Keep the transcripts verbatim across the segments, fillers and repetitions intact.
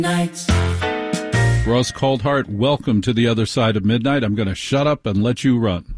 Nights. Ross Coulthart, welcome to the other side of midnight. I'm going to shut up and let you run.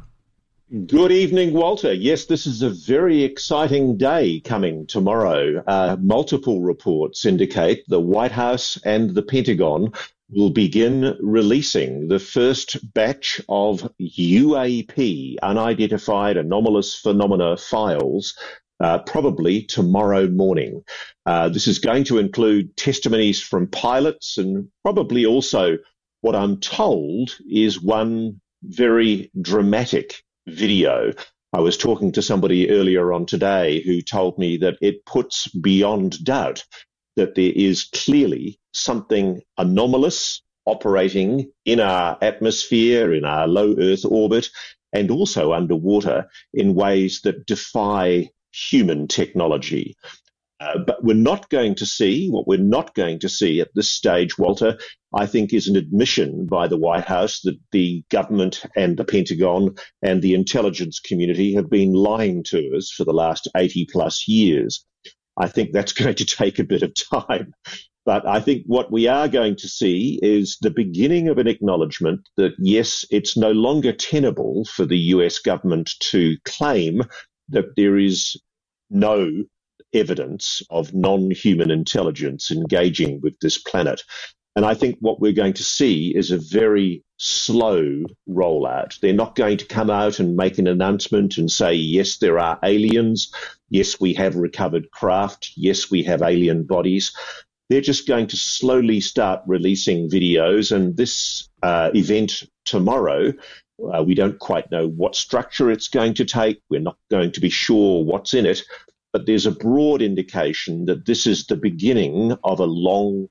Good evening, Walter. Yes, this is a very exciting day coming tomorrow. Uh, multiple reports indicate the White House and the Pentagon will begin releasing the first batch of U A P, unidentified anomalous phenomena files, uh, probably tomorrow morning. Uh, this is going to include testimonies from pilots and probably also what I'm told is one very dramatic video. I was talking to somebody earlier on today who told me that it puts beyond doubt that there is clearly something anomalous operating in our atmosphere, in our low Earth orbit, and also underwater in ways that defy human technology. Uh, but we're not going to see, what we're not going to see at this stage, Walter, I think is an admission by the White House that the government and the Pentagon and the intelligence community have been lying to us for the last eighty plus years. I think that's going to take a bit of time. But I think what we are going to see is the beginning of an acknowledgement that, yes, it's no longer tenable for the U S government to claim that there is no evidence of non-human intelligence engaging with this planet. And I think what we're going to see is a very slow rollout. They're not going to come out and make an announcement and say, yes, there are aliens. Yes, we have recovered craft. Yes, we have alien bodies. They're just going to slowly start releasing videos. And this uh, event tomorrow, uh, we don't quite know what structure it's going to take. We're not going to be sure what's in it. But there's a broad indication that this is the beginning of a long,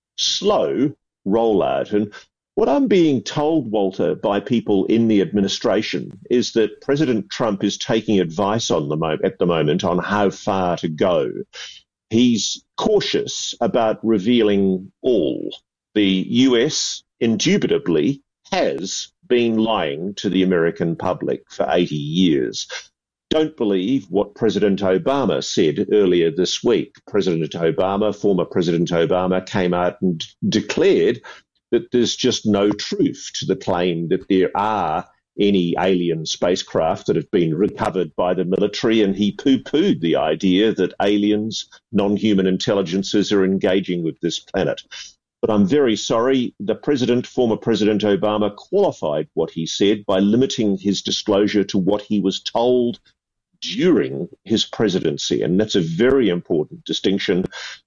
slow rollout. And what I'm being told, Walter, by people in the administration is that President Trump is taking advice on the mo- at the moment on how far to go. He's cautious about revealing all. The U S indubitably has been lying to the American public for eighty years. Don't believe what President Obama said earlier this week. President Obama, former President Obama, came out and declared that there's just no truth to the claim that there are any alien spacecraft that have been recovered by the military, and he poo-pooed the idea that aliens, non-human intelligences are engaging with this planet. But I'm very sorry, the president, former President Obama, qualified what he said by limiting his disclosure to what he was told during his presidency. And that's a very important distinction.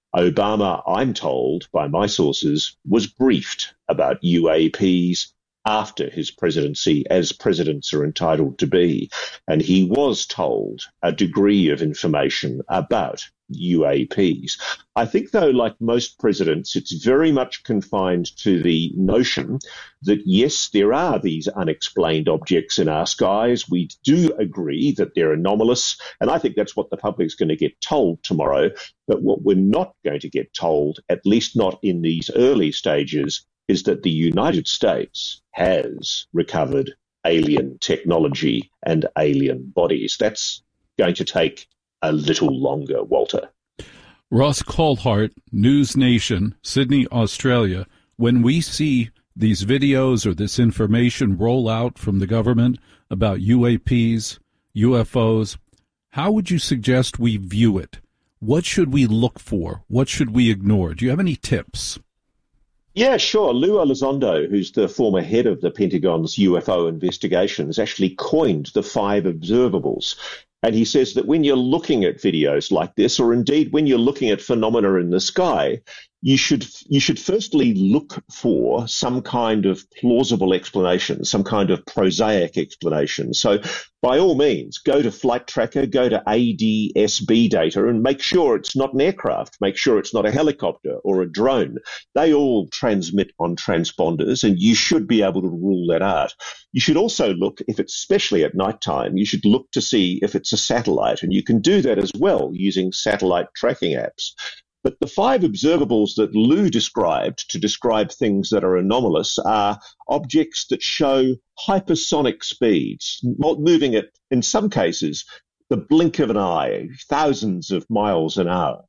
Obama, I'm told by my sources, was briefed about U A Ps after his presidency, as presidents are entitled to be. And he was told a degree of information about U A Ps. I think, though, like most presidents, it's very much confined to the notion that, yes, there are these unexplained objects in our skies. We do agree that they're anomalous, and I think that's what the public's going to get told tomorrow. But what we're not going to get told, at least not in these early stages, is that the United States has recovered alien technology and alien bodies. That's going to take a little longer, Walter. Ross Coulthart, News Nation, Sydney, Australia. When we see these videos or this information roll out from the government about U A Ps, U F Os, how would you suggest we view it? What should we look for? What should we ignore? Do you have any tips? Yeah, sure. Lou Elizondo, who's the former head of the Pentagon's U F O investigations, actually coined the five observables. And he says that when you're looking at videos like this, or indeed when you're looking at phenomena in the sky, you should you should firstly look for some kind of plausible explanation, some kind of prosaic explanation. So by all means, go to Flight Tracker, go to A D S B data and make sure it's not an aircraft, make sure it's not a helicopter or a drone. They all transmit on transponders, and you should be able to rule that out. You should also look, if it's especially at nighttime, you should look to see if it's a satellite, and you can do that as well using satellite tracking apps. But the five observables that Lou described to describe things that are anomalous are objects that show hypersonic speeds, moving at, in some cases, the blink of an eye, thousands of miles an hour.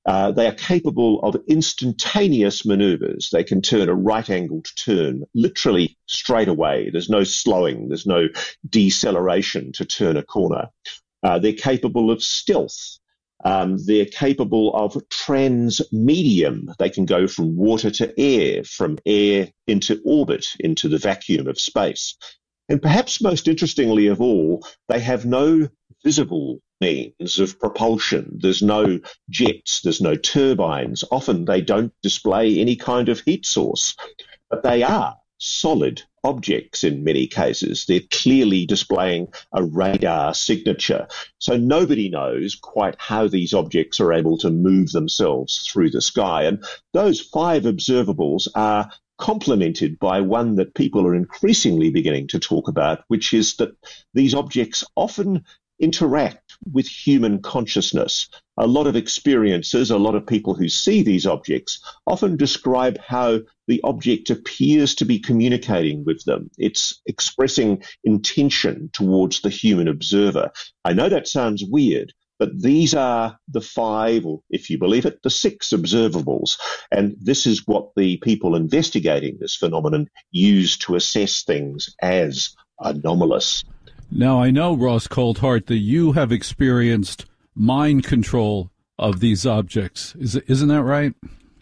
Uh, they are capable of instantaneous maneuvers. They can turn a right-angled turn literally straight away. There's no slowing. There's no deceleration to turn a corner. Uh, they're capable of stealth. Um, they're capable of transmedium. They can go from water to air, from air into orbit, into the vacuum of space. And perhaps most interestingly of all, they have no visible means of propulsion. There's no jets, there's no turbines. Often they don't display any kind of heat source, but they are solid objects in many cases. They're clearly displaying a radar signature. So nobody knows quite how these objects are able to move themselves through the sky. And those five observables are complemented by one that people are increasingly beginning to talk about, which is that these objects often interact with human consciousness. A lot of experiences, a lot of people who see these objects often describe how the object appears to be communicating with them. It's expressing intention towards the human observer. I know that sounds weird, but these are the five, or if you believe it, the six observables. And this is what the people investigating this phenomenon use to assess things as anomalous. Now, I know, Ross Coulthart, that you have experienced mind control of these objects. Is, isn't that right?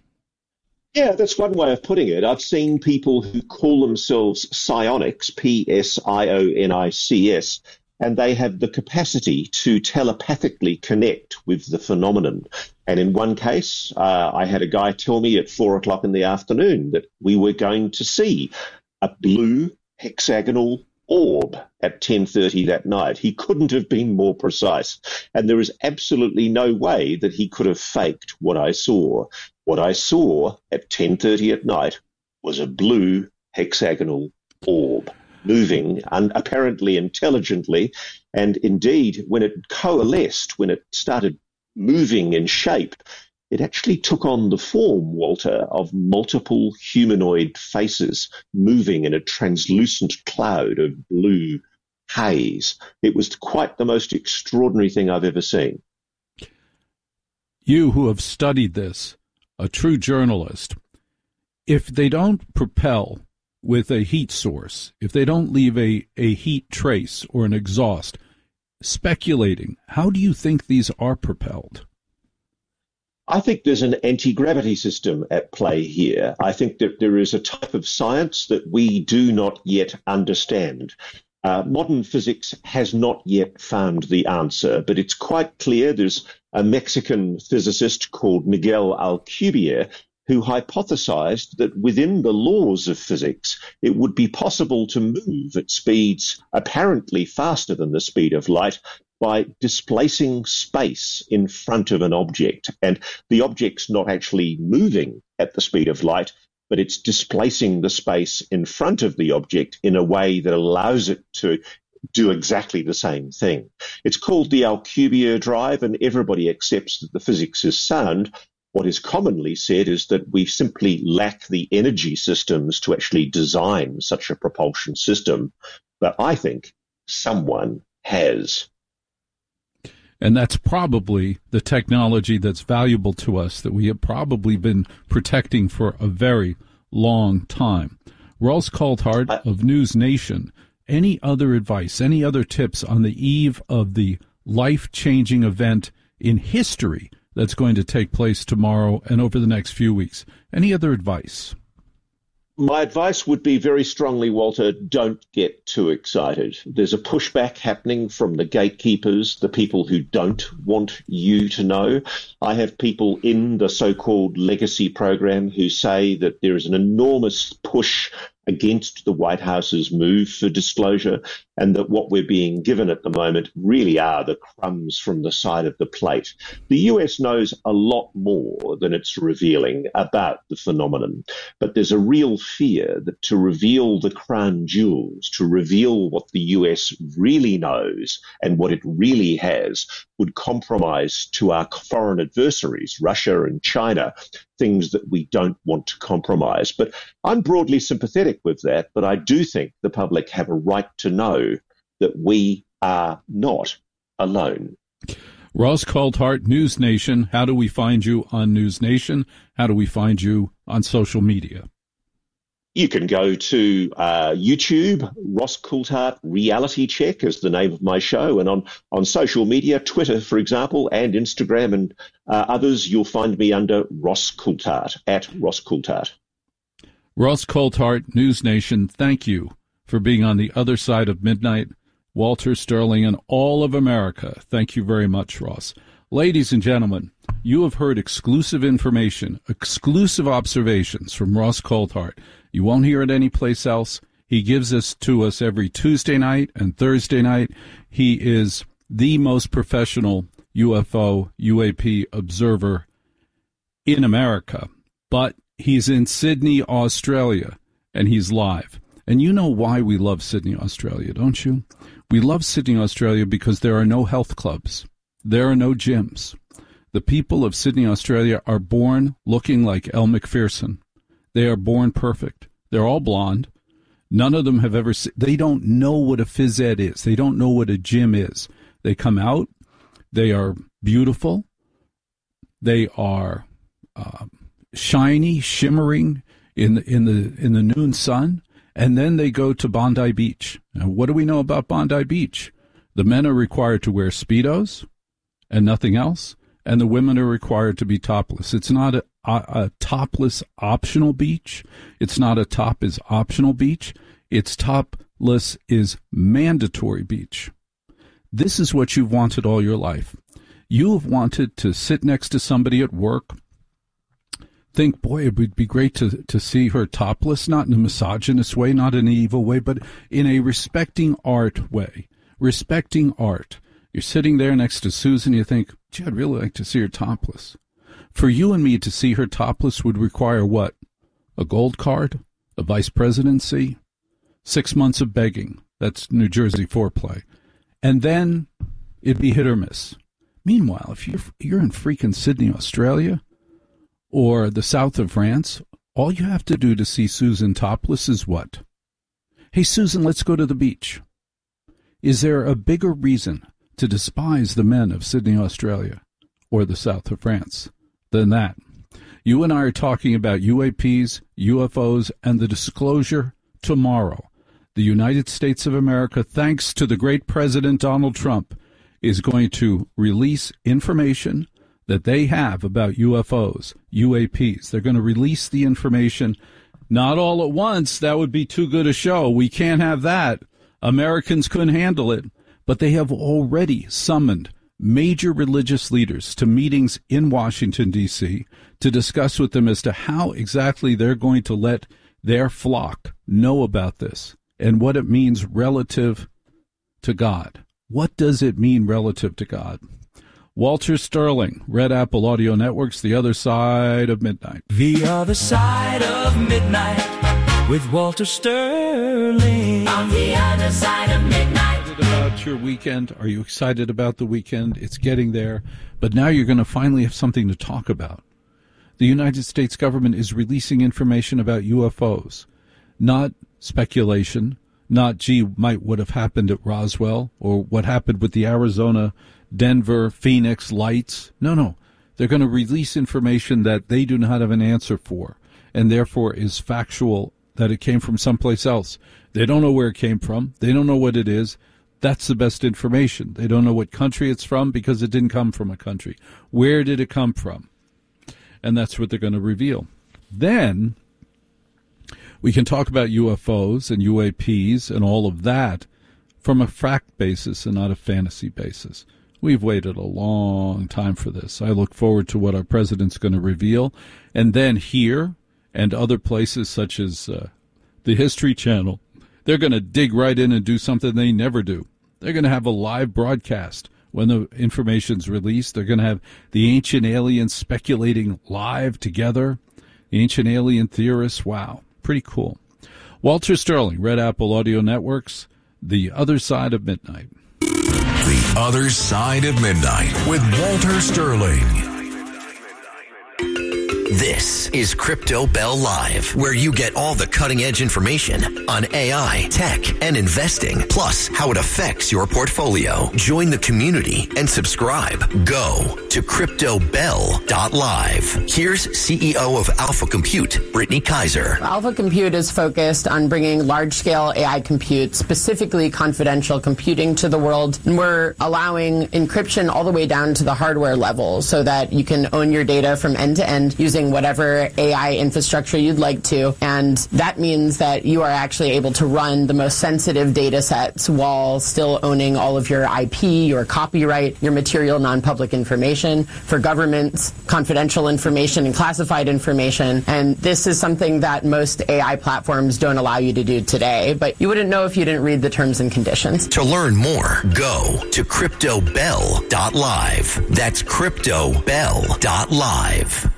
Yeah, that's one way of putting it. I've seen people who call themselves psionics, P S I O N I C S, and they have the capacity to telepathically connect with the phenomenon. And in one case, uh, I had a guy tell me at four o'clock in the afternoon that we were going to see a blue hexagonal orb at ten thirty that night. He couldn't have been more precise. And there is absolutely no way that he could have faked what I saw. What I saw at ten thirty at night was a blue hexagonal orb moving and apparently intelligently. And indeed, when it coalesced, when it started moving in shape, it actually took on the form, Walter, of multiple humanoid faces moving in a translucent cloud of blue haze. It was quite the most extraordinary thing I've ever seen. You who have studied this, a true journalist, if they don't propel with a heat source, if they don't leave a, a heat trace or an exhaust, speculating, how do you think these are propelled? I think there's an anti-gravity system at play here. I think that there is a type of science that we do not yet understand. Uh, modern physics has not yet found the answer, but it's quite clear there's a Mexican physicist called Miguel Alcubierre who hypothesized that within the laws of physics, it would be possible to move at speeds apparently faster than the speed of light by displacing space in front of an object. And the object's not actually moving at the speed of light, but it's displacing the space in front of the object in a way that allows it to do exactly the same thing. It's called the Alcubierre drive, and everybody accepts that the physics is sound. What is commonly said is that we simply lack the energy systems to actually design such a propulsion system. But I think someone has. And that's probably the technology that's valuable to us, that we have probably been protecting for a very long time. Ross Coulthart of News Nation, any other advice, any other tips on the eve of the life-changing event in history that's going to take place tomorrow and over the next few weeks? Any other advice? My advice would be very strongly, Walter, don't get too excited. There's a pushback happening from the gatekeepers, the people who don't want you to know. I have people in the so-called legacy program who say that there is an enormous push against the White House's move for disclosure, and that what we're being given at the moment really are the crumbs from the side of the plate. The U S knows a lot more than it's revealing about the phenomenon, but there's a real fear that to reveal the crown jewels, to reveal what the U S really knows and what it really has, would compromise to our foreign adversaries, Russia and China, things that we don't want to compromise. But I'm broadly sympathetic with that, but I do think the public have a right to know that we are not alone. Ross Coulthart, News Nation. How do we find you on News Nation? How do we find you on social media? You can go to uh, YouTube. Ross Coulthart Reality Check is the name of my show. And on, on social media, Twitter, for example, and Instagram and uh, others, you'll find me under Ross Coulthart, at Ross Coulthart. Ross Coulthart, News Nation, thank you for being on the other side of midnight. Walter Sterling and all of America, thank you very much, Ross. Ladies and gentlemen, you have heard exclusive information, exclusive observations from Ross Coulthart. You won't hear it anyplace else. He gives this to us every Tuesday night and Thursday night. He is the most professional U F O, U A P observer in America. But he's in Sydney, Australia, and he's live. And you know why we love Sydney, Australia, don't you? We love Sydney, Australia because there are no health clubs. There are no gyms. The people of Sydney, Australia are born looking like Elle Macpherson. They are born perfect. They're all blonde. None of them have ever seen, they don't know what a phys ed is. They don't know what a gym is. They come out. They are beautiful. They are uh, shiny, shimmering in the, in the, in the noon sun. And then they go to Bondi Beach. Now, what do we know about Bondi Beach? The men are required to wear Speedos and nothing else, and the women are required to be topless. It's not a, a, a topless optional beach. It's not a top is optional beach. It's topless is mandatory beach. This is what you've wanted all your life. You have wanted to sit next to somebody at work, think, boy, it would be great to, to see her topless, not in a misogynist way, not in an evil way, but in a respecting art way. Respecting art. You're sitting there next to Susan, you think, gee, I'd really like to see her topless. For you and me to see her topless would require what? A gold card? A vice presidency? Six months of begging. That's New Jersey foreplay. And then it'd be hit or miss. Meanwhile, if you're, you're in freaking Sydney, Australia, or the south of France, all you have to do to see Susan topless is what? Hey, Susan, let's go to the beach. Is there a bigger reason to despise the men of Sydney, Australia, or the south of France than that? You and I are talking about U A Ps, U F Os, and the disclosure tomorrow. The United States of America, thanks to the great President Donald Trump, is going to release information that they have about U F Os, U A Ps. They're going to release the information, not all at once. That would be too good a show. We can't have that. Americans couldn't handle it. But they have already summoned major religious leaders to meetings in Washington, D C, to discuss with them as to how exactly they're going to let their flock know about this and what it means relative to God. What does it mean relative to God? Walter Sterling, Red Apple Audio Networks, The Other Side of Midnight. The Other Side of Midnight with Walter Sterling. On the Other Side of Midnight. About your weekend? Are you excited about the weekend? It's getting there. But now you're going to finally have something to talk about. The United States government is releasing information about U F Os. Not speculation, not, gee, might what have happened at Roswell or what happened with the Arizona, Denver, Phoenix lights. No, no. They're going to release information that they do not have an answer for and therefore is factual, that it came from someplace else. They don't know where it came from. They don't know what it is. That's the best information. They don't know what country it's from because it didn't come from a country. Where did it come from? And that's what they're going to reveal. Then we can talk about U F Os and U A Ps and all of that from a fact basis and not a fantasy basis. We've waited a long time for this. I look forward to what our president's going to reveal. And then here and other places such as uh, the History Channel, they're going to dig right in and do something they never do. They're going to have a live broadcast when the information's released. They're going to have the ancient aliens speculating live together. The ancient alien theorists. Wow, pretty cool. Walter Sterling, Red Apple Audio Networks, The Other Side of Midnight. The Other Side of Midnight with Walter Sterling. This is Crypto Bell Live, where you get all the cutting-edge information on A I, tech, and investing, plus how it affects your portfolio. Join the community and subscribe. Go to crypto bell dot live. Here's C E O of Alpha Compute, Brittany Kaiser. Alpha Compute is focused on bringing large-scale A I compute, specifically confidential computing, to the world. And we're allowing encryption all the way down to the hardware level so that you can own your data from end to end using whatever A I infrastructure you'd like to. And that means that you are actually able to run the most sensitive data sets while still owning all of your I P, your copyright, your material non-public information, for governments, confidential information and classified information. And this is something that most A I platforms don't allow you to do today. But you wouldn't know if you didn't read the terms and conditions. To learn more, go to crypto bell dot live. That's crypto bell dot live.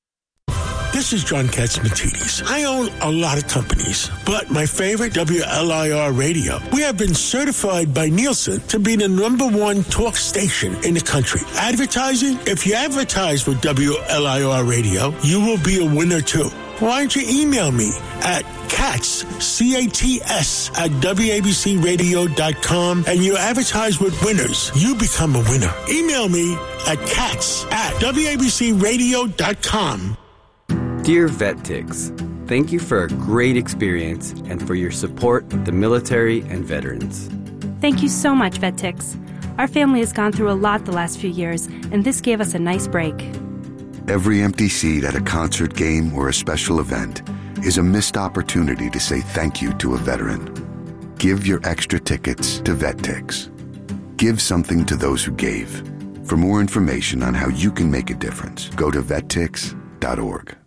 This is John Katzmatidis. I own a lot of companies, but my favorite, W L I R Radio. We have been certified by Nielsen to be the number one talk station in the country. Advertising? If you advertise with W L I R Radio, you will be a winner too. Why don't you email me at Katz, C A T S, at W A B C radio dot com, and you advertise with winners. You become a winner. Email me at Katz at W A B C radio dot com. Dear VetTix, thank you for a great experience and for your support of the military and veterans. Thank you so much, VetTix. Our family has gone through a lot the last few years, and this gave us a nice break. Every empty seat at a concert, game, or a special event is a missed opportunity to say thank you to a veteran. Give your extra tickets to VetTix. Give something to those who gave. For more information on how you can make a difference, go to vet tix dot org.